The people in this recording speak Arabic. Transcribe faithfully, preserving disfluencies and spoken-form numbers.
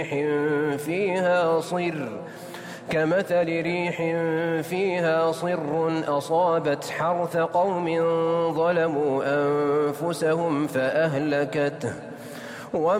فيها صر كمثل ريح فيها صر أصابت حرث قوم ظلموا أنفسهم فأهلكته